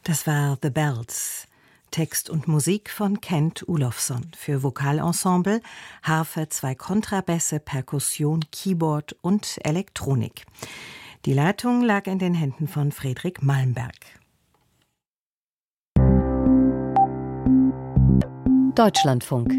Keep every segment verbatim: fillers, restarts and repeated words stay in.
Das war The Bells. Text und Musik von Kent Olofsson für Vokalensemble, Harfe, zwei Kontrabässe, Perkussion, Keyboard und Elektronik. Die Leitung lag in den Händen von Friedrich Malmberg. Deutschlandfunk.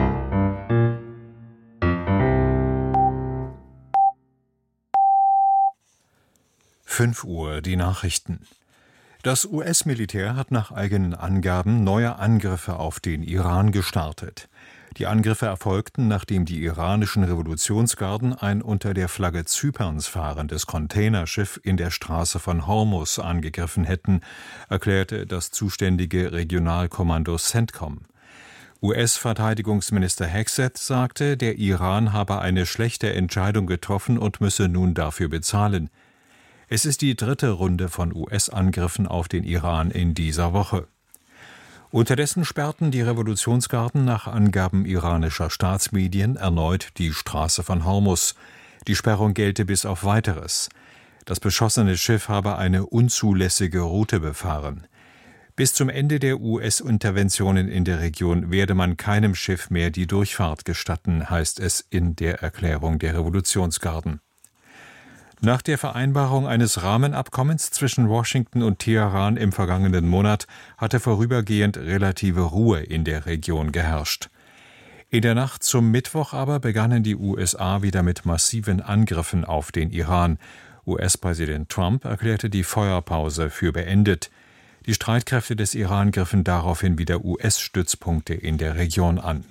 fünf Uhr, die Nachrichten. Das U S-Militär hat nach eigenen Angaben neue Angriffe auf den Iran gestartet. Die Angriffe erfolgten, nachdem die iranischen Revolutionsgarden ein unter der Flagge Zyperns fahrendes Containerschiff in der Straße von Hormuz angegriffen hätten, erklärte das zuständige Regionalkommando CENTCOM. U S-Verteidigungsminister Hegseth sagte, der Iran habe eine schlechte Entscheidung getroffen und müsse nun dafür bezahlen. Es ist die dritte Runde von U S-Angriffen auf den Iran in dieser Woche. Unterdessen sperrten die Revolutionsgarden nach Angaben iranischer Staatsmedien erneut die Straße von Hormuz. Die Sperrung gelte bis auf Weiteres. Das beschossene Schiff habe eine unzulässige Route befahren. Bis zum Ende der U S-Interventionen in der Region werde man keinem Schiff mehr die Durchfahrt gestatten, heißt es in der Erklärung der Revolutionsgarden. Nach der Vereinbarung eines Rahmenabkommens zwischen Washington und Teheran im vergangenen Monat hatte vorübergehend relative Ruhe in der Region geherrscht. In der Nacht zum Mittwoch aber begannen die U S A wieder mit massiven Angriffen auf den Iran. U S-Präsident Trump erklärte die Feuerpause für beendet. Die Streitkräfte des Iran griffen daraufhin wieder U S-Stützpunkte in der Region an.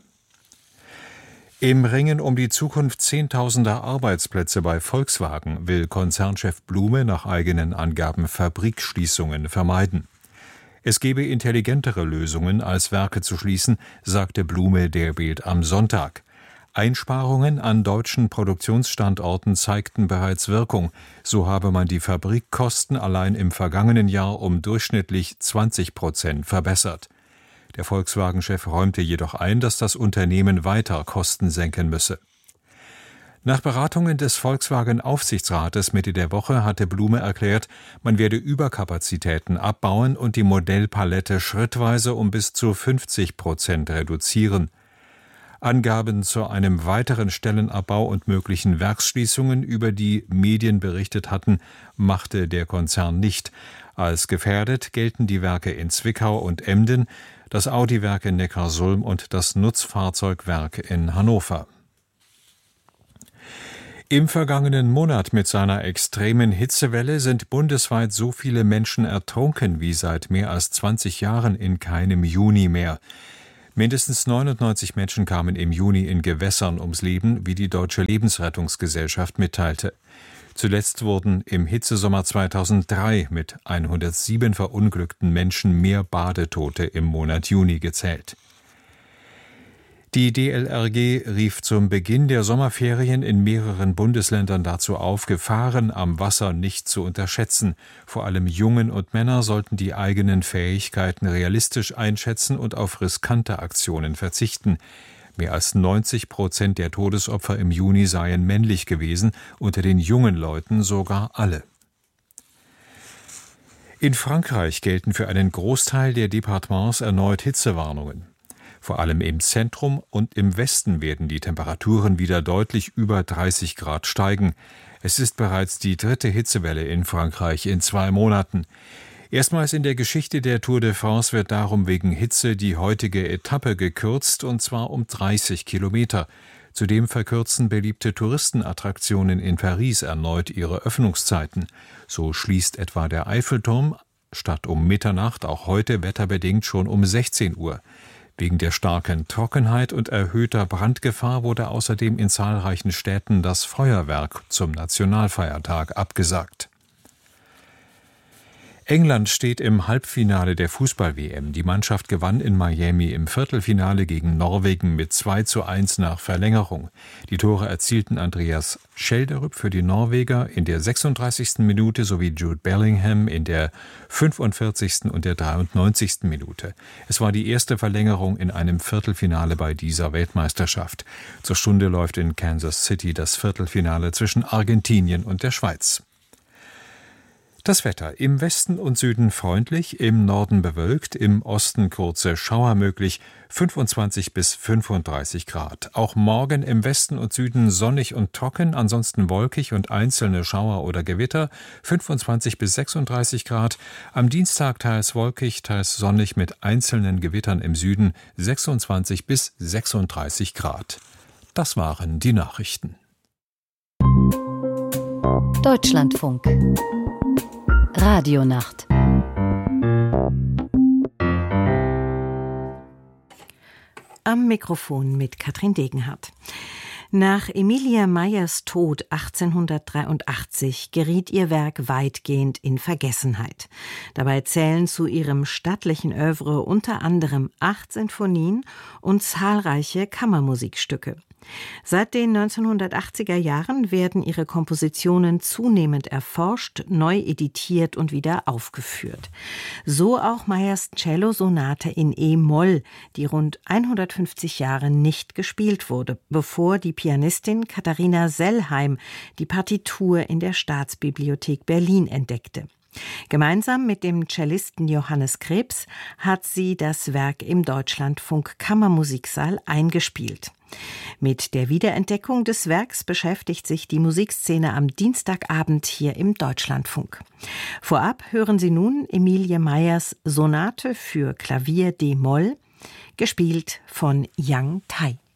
Im Ringen um die Zukunft zehntausender Arbeitsplätze bei Volkswagen will Konzernchef Blume nach eigenen Angaben Fabrikschließungen vermeiden. Es gebe intelligentere Lösungen, als Werke zu schließen, sagte Blume der Bild am Sonntag. Einsparungen an deutschen Produktionsstandorten zeigten bereits Wirkung. So habe man die Fabrikkosten allein im vergangenen Jahr um durchschnittlich zwanzig Prozent verbessert. Der Volkswagen-Chef räumte jedoch ein, dass das Unternehmen weiter Kosten senken müsse. Nach Beratungen des Volkswagen-Aufsichtsrates Mitte der Woche hatte Blume erklärt, man werde Überkapazitäten abbauen und die Modellpalette schrittweise um bis zu fünfzig Prozent reduzieren. Angaben zu einem weiteren Stellenabbau und möglichen Werksschließungen, über die Medien berichtet hatten, machte der Konzern nicht. Als gefährdet gelten die Werke in Zwickau und Emden, das Audi-Werk in Neckarsulm und das Nutzfahrzeugwerk in Hannover. Im vergangenen Monat mit seiner extremen Hitzewelle sind bundesweit so viele Menschen ertrunken wie seit mehr als zwanzig Jahren in keinem Juni mehr. Mindestens neunundneunzig Menschen kamen im Juni in Gewässern ums Leben, wie die Deutsche Lebensrettungsgesellschaft mitteilte. Zuletzt wurden im Hitzesommer zweitausenddrei mit hundertsieben verunglückten Menschen mehr Badetote im Monat Juni gezählt. Die D L R G rief zum Beginn der Sommerferien in mehreren Bundesländern dazu auf, Gefahren am Wasser nicht zu unterschätzen. Vor allem Jungen und Männer sollten die eigenen Fähigkeiten realistisch einschätzen und auf riskante Aktionen verzichten. Mehr als neunzig Prozent der Todesopfer im Juni seien männlich gewesen, unter den jungen Leuten sogar alle. In Frankreich gelten für einen Großteil der Departements erneut Hitzewarnungen. Vor allem im Zentrum und im Westen werden die Temperaturen wieder deutlich über dreißig Grad steigen. Es ist bereits die dritte Hitzewelle in Frankreich in zwei Monaten. Erstmals in der Geschichte der Tour de France wird darum wegen Hitze die heutige Etappe gekürzt, und zwar um dreißig Kilometer. Zudem verkürzen beliebte Touristenattraktionen in Paris erneut ihre Öffnungszeiten. So schließt etwa der Eiffelturm statt um Mitternacht auch heute wetterbedingt schon um sechzehn Uhr. Wegen der starken Trockenheit und erhöhter Brandgefahr wurde außerdem in zahlreichen Städten das Feuerwerk zum Nationalfeiertag abgesagt. England steht im Halbfinale der Fußball-W M. Die Mannschaft gewann in Miami im Viertelfinale gegen Norwegen mit zwei zu eins nach Verlängerung. Die Tore erzielten Andreas Schelderup für die Norweger in der sechsunddreißigsten Minute sowie Jude Bellingham in der fünfundvierzigsten und der dreiundneunzigsten Minute. Es war die erste Verlängerung in einem Viertelfinale bei dieser Weltmeisterschaft. Zur Stunde läuft in Kansas City das Viertelfinale zwischen Argentinien und der Schweiz. Das Wetter: im Westen und Süden freundlich, im Norden bewölkt, im Osten kurze Schauer möglich, fünfundzwanzig bis fünfunddreißig Grad. Auch morgen im Westen und Süden sonnig und trocken, ansonsten wolkig und einzelne Schauer oder Gewitter, fünfundzwanzig bis sechsunddreißig Grad. Am Dienstag teils wolkig, teils sonnig mit einzelnen Gewittern im Süden, sechsundzwanzig bis sechsunddreißig Grad. Das waren die Nachrichten. Deutschlandfunk Radionacht. Am Mikrofon mit Katrin Degenhardt. Nach Emilia Meyers Tod achtzehnhundertdreiundachtzig geriet ihr Werk weitgehend in Vergessenheit. Dabei zählen zu ihrem stattlichen Œuvre unter anderem acht Sinfonien und zahlreiche Kammermusikstücke. Seit den neunzehnhundertachtziger Jahren werden ihre Kompositionen zunehmend erforscht, neu editiert und wieder aufgeführt. So auch Meyers Cellosonate in E-Moll, die rund hundertfünfzig Jahre nicht gespielt wurde, bevor die Pianistin Katharina Sellheim die Partitur in der Staatsbibliothek Berlin entdeckte. Gemeinsam mit dem Cellisten Johannes Krebs hat sie das Werk im Deutschlandfunk Kammermusiksaal eingespielt. Mit der Wiederentdeckung des Werks beschäftigt sich die Musikszene am Dienstagabend hier im Deutschlandfunk. Vorab hören Sie nun Emilie Meyers Sonate für Klavier D-Moll, gespielt von Yang Tai.